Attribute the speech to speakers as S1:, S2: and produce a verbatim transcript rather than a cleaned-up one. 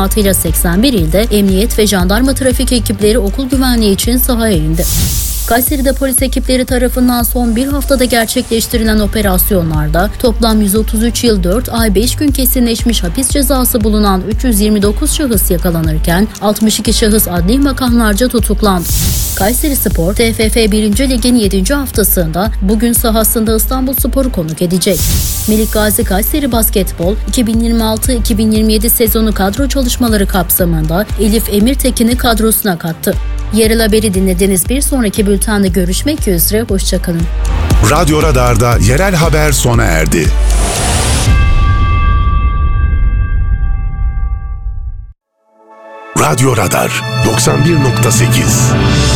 S1: talimatıyla seksen bir ilde emniyet ve jandarma trafik ekipleri okul güvenliği için sahaya indi. Kayseri'de polis ekipleri tarafından son bir haftada gerçekleştirilen operasyonlarda toplam yüz otuz üç yıl dört ay beş gün kesinleşmiş hapis cezası bulunan üç yüz yirmi dokuz şahıs yakalanırken altmış iki şahıs adli makamlarca tutuklandı. Kayserispor, T F F birinci Lig'in yedinci haftasında bugün sahasında İstanbulspor'u konuk edecek. Melik Gazi Kayseri Basketbol, iki bin yirmi altı iki bin yirmi yedi sezonu kadro çalışmaları kapsamında Elif Emirtekin'i kadrosuna kattı. Yerel haberi dinlediniz. Bir sonraki bültende görüşmek üzere. Hoşçakalın.
S2: Radyo Radar'da yerel haber sona erdi. Radyo Radar doksan bir nokta sekiz